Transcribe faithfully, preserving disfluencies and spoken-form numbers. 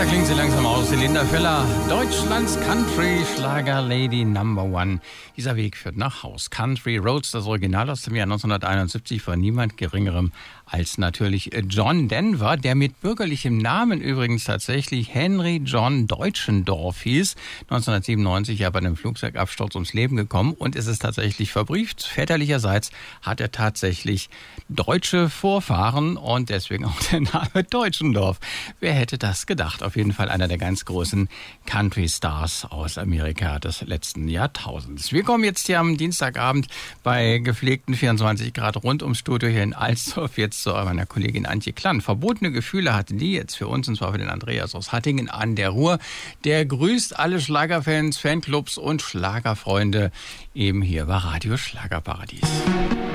da klingt sie langsam aus. Linda Feller, Deutschlands Country-Schlager-Lady Number One. Dieser Weg führt nach Haus. Country Roads, das Original aus dem Jahr neunzehnhunderteinundsiebzig, von niemand Geringerem als natürlich John Denver, der mit bürgerlichem Namen übrigens tatsächlich Henry John Deutschendorf hieß. neunzehnhundertsiebenundneunzig ja bei einem Flugzeugabsturz ums Leben gekommen und ist es tatsächlich verbrieft. Väterlicherseits hat er tatsächlich deutsche Vorfahren und deswegen auch der Name Deutschendorf. Wer hätte das gedacht? Auf jeden Fall einer der ganz großen Country-Stars aus Amerika des letzten Jahrtausends. Wir kommen jetzt hier am Dienstagabend bei gepflegten vierundzwanzig Grad rund ums Studio hier in Alsdorf jetzt zu meiner Kollegin Antje Klann. Verbotene Gefühle hatte die jetzt für uns, und zwar für den Andreas aus Hattingen an der Ruhr. Der grüßt alle Schlagerfans, Fanclubs und Schlagerfreunde eben hier bei Radio Schlagerparadies.